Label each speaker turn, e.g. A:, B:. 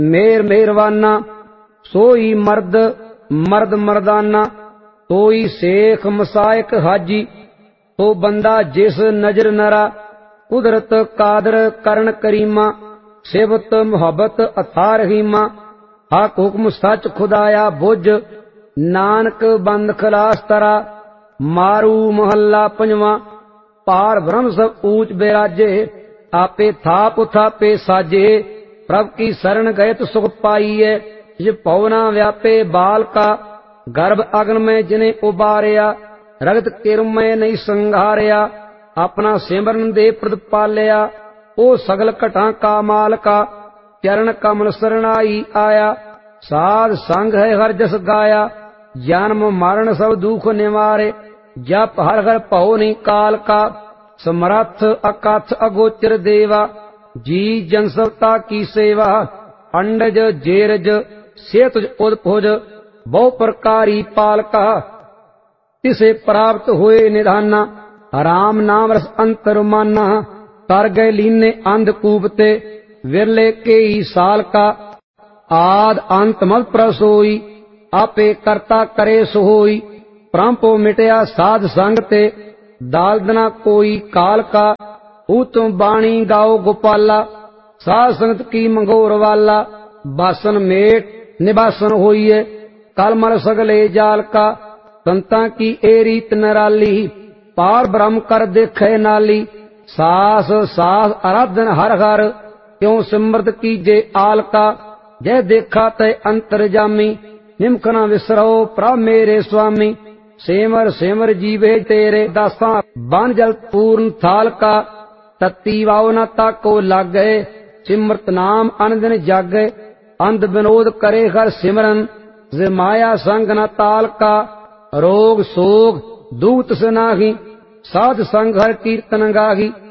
A: मेर मेहरवाना सोई मर्द मर्द मर्दाना, सोई शेख मसायक हाजी, तो बंदा जिस नजर नरा, कुदरत कादर करण करीमा, सिबत मुहब्बत अथा रहीमा, हक हुक्म सच खुदाया बुझ, नानक बंद खलास तरा। मारू महला पंजवा। पार ब्रह्म सब ऊंच बिराजे, आपे थाप उथापे साजे, प्रभ की शरण गए तो सुख पाइए। जिस पवना व्यापे बाल का, गर्भ अग्न में जिन्हें उबारिया, रगत किरम में नहीं संघारिया, अपना सिमरन दे प्रद पालिया। ओ सगल घटा का माल का, चरण कमल शरणाई आया, साध संग है हर जस गाया, जन्म मरण सब दुख निवारे, जप हर हर भव नहीं काल का, समर्थ अकथ अगोचर देवा, जी जनसवता की सेवा। अंडज जेरज सेतुज उदपुज, बहु प्रकारी पालका, तिसे प्राप्त हुए निधाना, राम नाम रस अंतर माना। कर गए लीने अंधकूपते, विरले के ही साल का, आद अंत मत प्रसोई, आपे करता करे सोई। प्रंपो मिटया साध संग ते, दालदना कोई काल का, तुम बाणी गाओ गोपाला, साध संगत की मंगोर वाला। बासन मेट निबासन होइए, कलमल सगले जाल का, संता की ए रीत नराली, पार ब्रह्म कर देखे नाली। सास सास आराधन हर हर, क्यों सिमरत कीजे आल का, जय देखा तय अंतर जामी, निमख न विसरो प्रभ मेरे स्वामी। सेमर सेमर जीवे तेरे दासा, बन जल पूर्ण थाल का, तत्ती वाव न ताको लाग गए, सिमरत नाम अनदिन जागे। अंध विनोद करे हर सिमरन, जे माया संग न ताल का, रोग सोग दूत से नाही, साध संग हर कीर्तन गाही।